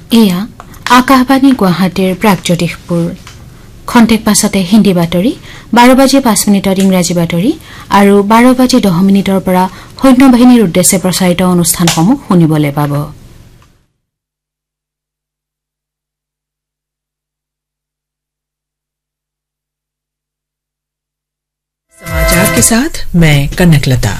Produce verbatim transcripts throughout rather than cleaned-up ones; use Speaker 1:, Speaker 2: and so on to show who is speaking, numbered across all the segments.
Speaker 1: এয়া আকাশবাণী গুৱাহাটীৰ প্ৰাগজ্যোতিষপুৰ খন্তেক পাছতে হিন্দী বাতৰি বাৰ বাজি পাঁচ মিনিটত ইংৰাজী বাতৰি আৰু বাৰ বাজি দহ মিনিটৰ পৰা সৈন্যবাহিনীৰ উদ্দেশ্যে প্ৰচাৰিত অনুষ্ঠানসমূহ শুনিবলৈ পাব।
Speaker 2: समाचार के साथ मैं कनकलता।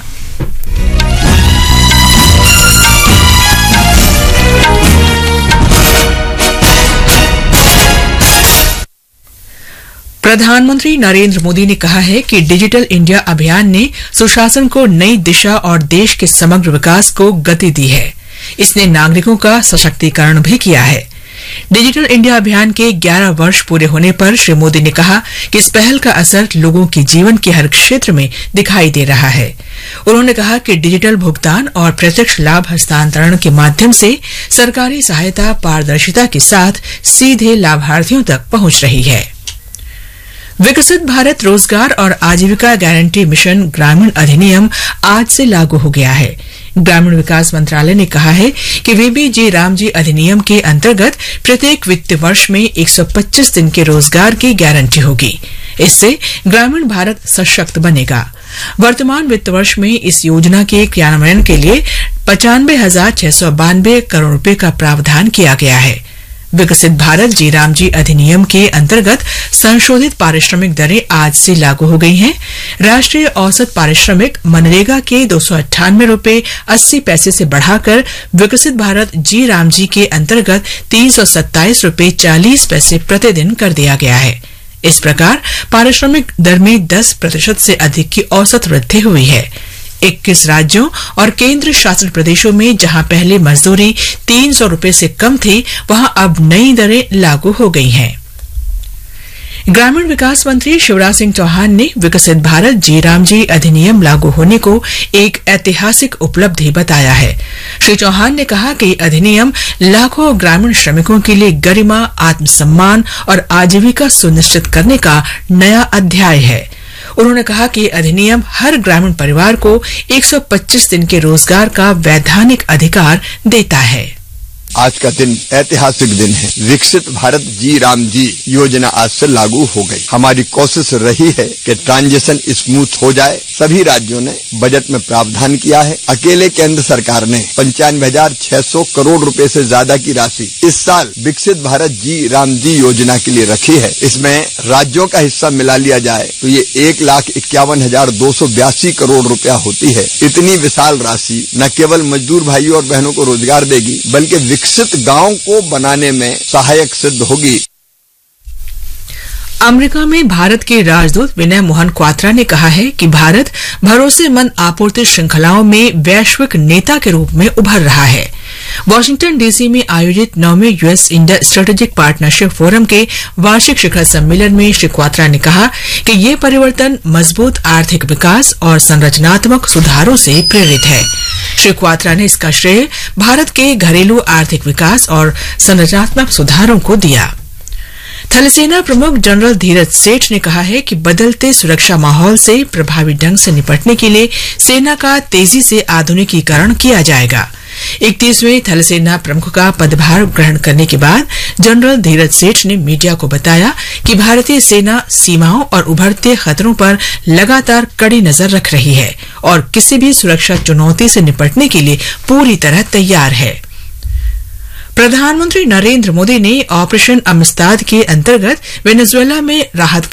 Speaker 2: प्रधानमंत्री नरेंद्र मोदी ने कहा है कि डिजिटल इंडिया अभियान ने सुशासन को नई दिशा और देश के समग्र विकास को गति दी है। इसने नागरिकों का सशक्तिकरण भी किया है। डिजिटल इंडिया अभियान के ग्यारह वर्ष पूरे होने पर श्री मोदी ने कहा कि इस पहल का असर लोगों के जीवन के हर क्षेत्र में दिखाई दे रहा है। उन्होंने कहा कि डिजिटल भुगतान और प्रत्यक्ष लाभ हस्तांतरण के माध्यम से सरकारी सहायता पारदर्शिता के साथ सीधे लाभार्थियों तक पहुंच रही है। विकसित भारत रोजगार और आजीविका गारंटी मिशन ग्रामीण अधिनियम आज से लागू हो गया है। ग्रामीण विकास मंत्रालय ने कहा है कि वीबीजी रामजी अधिनियम के अंतर्गत प्रत्येक वित्त वर्ष में एक सौ पच्चीस दिन के रोजगार की गारंटी होगी। इससे ग्रामीण भारत सशक्त बनेगा। वर्तमान वित्त वर्ष में इस योजना के क्रियान्वयन के लिए पचानवे हजार छह सौ बानवे करोड़ रूपये का प्रावधान किया गया है। विकसित भारत जी रामजी अधिनियम के अंतर्गत संशोधित पारिश्रमिक दरें आज से लागू हो गई हैं। राष्ट्रीय औसत पारिश्रमिक मनरेगा के दो सौ अट्ठानवे रूपये अस्सी पैसे से बढ़ाकर विकसित भारत जी रामजी के अंतर्गत तीन सौ सत्ताईस रूपये चालीस पैसे प्रतिदिन कर दिया गया है। इस प्रकार पारिश्रमिक दर में दस प्रतिशत से अधिक की औसत वृद्धि हुई है। इक्कीस राज्यों और केंद्र शासित प्रदेशों में जहां पहले मजदूरी तीन सौ रूपये से कम थी, वहां अब नई दरें लागू हो गई हैं। ग्रामीण विकास मंत्री शिवराज सिंह चौहान ने विकसित भारत जी रामजी अधिनियम लागू होने को एक ऐतिहासिक उपलब्धि बताया है। श्री चौहान ने कहा कि अधिनियम लाखों ग्रामीण श्रमिकों के लिए गरिमा, आत्मसम्मान और आजीविका सुनिश्चित करने का नया अध्याय है। उन्होंने कहा कि अधिनियम हर ग्रामीण परिवार को एक सौ पच्चीस दिन के रोजगार का वैधानिक अधिकार देता है।
Speaker 3: आज का दिन ऐतिहासिक दिन है। विकसित भारत जी राम जी योजना आज से लागू हो गई। हमारी कोशिश रही है कि ट्रांजिशन स्मूथ हो जाए। सभी राज्यों ने बजट में प्रावधान किया है। अकेले केंद्र सरकार ने पंचानवे हजार छह सौ करोड़ रुपए से ज्यादा की राशि इस साल विकसित भारत जी राम जी योजना के लिए रखी है। इसमें राज्यों का हिस्सा मिला लिया जाए तो ये एक लाख इक्यावन हजार दो सौ बयासी करोड़ रुपया होती है। इतनी विशाल राशि न केवल मजदूर भाइयों और बहनों को रोजगार देगी, बल्कि विकसित गांव को बनाने में सहायक सिद्ध होगी।
Speaker 2: अमेरिका में भारत के राजदूत विनय मोहन क्वात्रा ने कहा है कि भारत भरोसेमंद आपूर्ति श्रृंखलाओं में वैश्विक नेता के रूप में उभर रहा है। वाशिंगटन डीसी में आयोजित नौवें US India strategic partnership forum के वार्षिक शिखर सम्मेलन में श्री क्वात्रा ने कहा कि ये परिवर्तन मजबूत आर्थिक विकास और संरचनात्मक सुधारों से प्रेरित है। श्री क्वात्रा ने इसका श्रेय भारत के घरेलू आर्थिक विकास और संरचनात्मक सुधारों को दिया। थलसेना प्रमुख जनरल धीरज सेठ ने कहा है कि बदलते सुरक्षा माहौल से प्रभावी ढंग से निपटने के लिए सेना का तेजी से आधुनिकीकरण किया जाएगा। इकतीसवें थलसेना प्रमुख का पदभार ग्रहण करने के बाद जनरल धीरज सेठ ने मीडिया को बताया कि भारतीय सेना सीमाओं और उभरते खतरों पर लगातार कड़ी नजर रख रही है और किसी भी सुरक्षा चुनौती से निपटने के लिए पूरी तरह तैयार है। प्रधानमंत्री नरेंद्र मोदी ने ऑपरेशन अमस्ताद के अंतर्गत वेनेजुएला में राहत